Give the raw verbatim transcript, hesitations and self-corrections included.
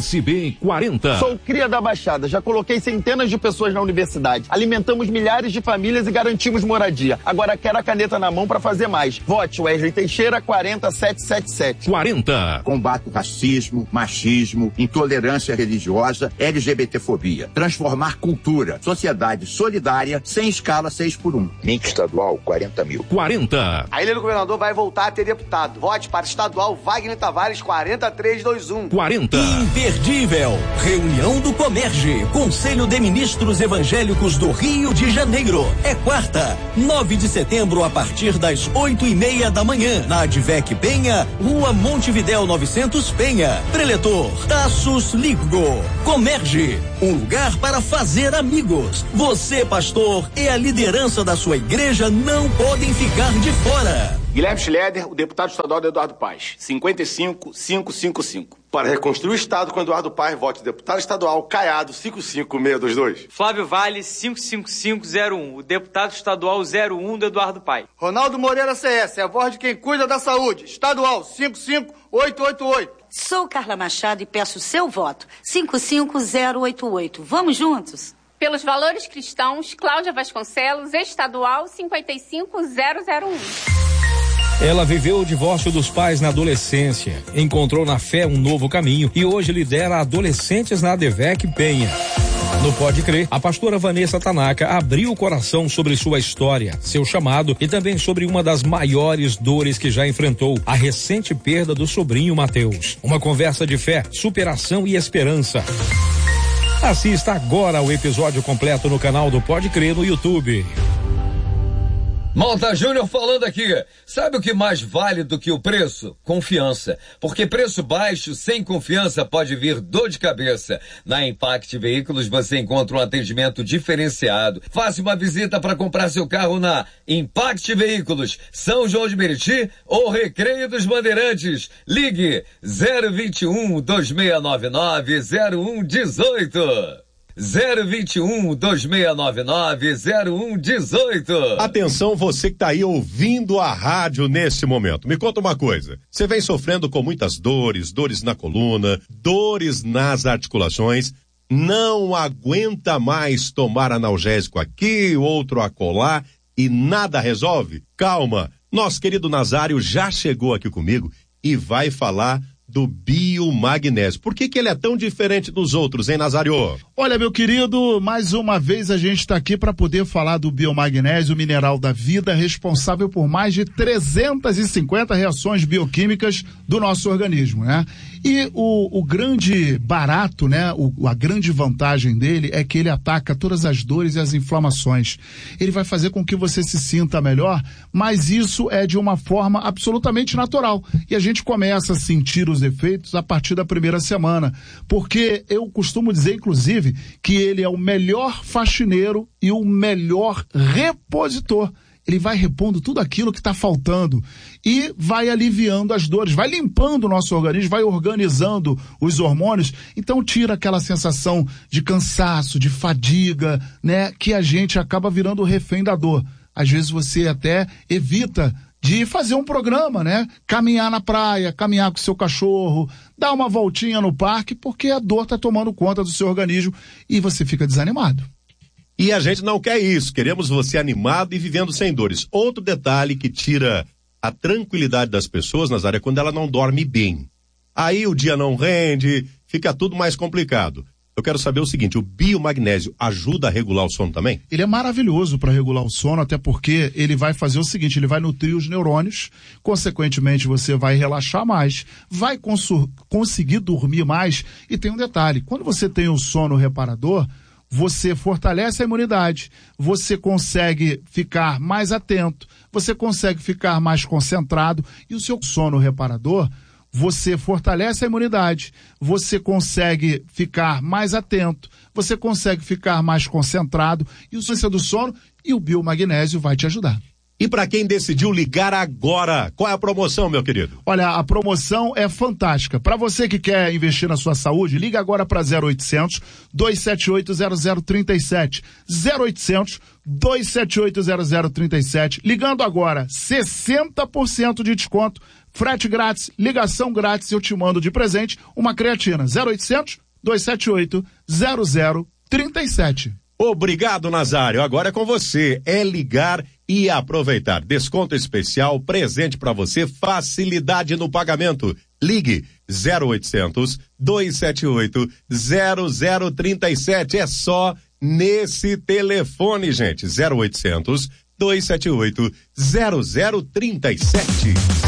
S B quarenta. Sou cria da Baixada, já coloquei centenas de pessoas na universidade. Alimentamos milhares de famílias e garantimos moradia. Agora quero a caneta na mão para fazer mais. Vote Wesley Teixeira quarenta sete sete sete. quarenta. Combate o racismo, machismo, intolerância religiosa, LGBTfobia. Transformar cultura, sociedade solidária, sem escala seis por um. Link estadual, quarenta mil. quarenta. A Ilha do Governador vai voltar a ter deputado. Vote para estadual Wagner Tavares quarenta três vinte e um. quarenta. Imperdível. Reunião do Comerge. Conselho de Ministros Evangélicos do Rio de Janeiro. É quarta, nove de setembro, a partir das oito e meia da manhã. Na Advec Penha, Rua Montevidéu novecentos Penha. Preletor Tassos Ligo. Comerge. Um lugar para fazer amigos. Você, pastor, e a liderança da sua igreja não podem ficar de fora. Guilherme Schleder, o deputado estadual do Eduardo Paes, cinquenta e cinco, quinhentos e cinquenta e cinco. Para reconstruir o Estado com Eduardo Paes, vote deputado estadual Caiado, cinquenta e cinco mil seiscentos e vinte e dois. Flávio Vale, cinco cinco cinco zero um, o deputado estadual zero um do Eduardo Paes. Ronaldo Moreira C S, é a voz de quem cuida da saúde, estadual cinco cinco oito oito oito. Sou Carla Machado e peço seu voto, cinco cinco zero oito oito. Vamos juntos? Pelos valores cristãos, Cláudia Vasconcelos, estadual cinquenta e cinco zero zero um. Ela viveu o divórcio dos pais na adolescência, encontrou na fé um novo caminho e hoje lidera adolescentes na Advec Penha. No Pode Crer, a pastora Vanessa Tanaka abriu o coração sobre sua história, seu chamado e também sobre uma das maiores dores que já enfrentou, a recente perda do sobrinho Mateus. Uma conversa de fé, superação e esperança. Assista agora ao episódio completo no canal do Pode Crer no YouTube. Malta Júnior falando aqui. Sabe o que mais vale do que o preço? Confiança. Porque preço baixo, sem confiança, pode vir dor de cabeça. Na Impact Veículos você encontra um atendimento diferenciado. Faça uma visita para comprar seu carro na Impact Veículos, São João de Meriti ou Recreio dos Bandeirantes. Ligue zero vinte e um, dois seis nove nove, zero um um oito. zero vinte e um, dois seis nove nove, zero um um oito. Atenção, você que está aí ouvindo a rádio nesse momento. Me conta uma coisa. Você vem sofrendo com muitas dores, dores na coluna, dores nas articulações, não aguenta mais tomar analgésico aqui, outro acolá e nada resolve? Calma, nosso querido Nazário já chegou aqui comigo e vai falar do biomagnésio. Por que que ele é tão diferente dos outros, hein, Nazário? Olha, meu querido, mais uma vez a gente está aqui para poder falar do biomagnésio, o mineral da vida, responsável por mais de trezentas e cinquenta reações bioquímicas do nosso organismo, né? E o, o grande barato, né? O, a grande vantagem dele é que ele ataca todas as dores e as inflamações. Ele vai fazer com que você se sinta melhor, mas isso é de uma forma absolutamente natural. E a gente começa a sentir os efeitos a partir da primeira semana, porque eu costumo dizer, inclusive, que ele é o melhor faxineiro e o melhor repositor. Ele vai repondo tudo aquilo que está faltando e vai aliviando as dores, vai limpando o nosso organismo, vai organizando os hormônios, então tira aquela sensação de cansaço, de fadiga, né, que a gente acaba virando refém da dor. Às vezes você até evita de fazer um programa, né? Caminhar na praia, caminhar com o seu cachorro, dar uma voltinha no parque, porque a dor está tomando conta do seu organismo e você fica desanimado. E a gente não quer isso, queremos você animado e vivendo sem dores. Outro detalhe que tira a tranquilidade das pessoas, Nazário, é quando ela não dorme bem. Aí o dia não rende, fica tudo mais complicado. Eu quero saber o seguinte, o biomagnésio ajuda a regular o sono também? Ele é maravilhoso para regular o sono, até porque ele vai fazer o seguinte, ele vai nutrir os neurônios, consequentemente você vai relaxar mais, vai conseguir dormir mais, e tem um detalhe, quando você tem o sono reparador, você fortalece a imunidade, você consegue ficar mais atento, você consegue ficar mais concentrado, e o seu sono reparador, você fortalece a imunidade, você consegue ficar mais atento, você consegue ficar mais concentrado, e o ciência do sono e o biomagnésio vai te ajudar. E para quem decidiu ligar agora, qual é a promoção, meu querido? Olha, a promoção é fantástica. Para você que quer investir na sua saúde, liga agora para zero oitocentos, dois sete oito, zero zero três sete. zero oitocentos, dois sete oito, zero zero três sete. Ligando agora, sessenta por cento de desconto, frete grátis, ligação grátis, eu te mando de presente uma creatina. zero oitocentos, dois sete oito, zero zero três sete. Obrigado, Nazário. Agora é com você. É ligar e aproveitar. Desconto especial, presente para você, facilidade no pagamento. Ligue zero oitocentos, dois sete oito, zero zero três sete. É só nesse telefone, gente. zero oitocentos, dois sete oito, zero zero três sete.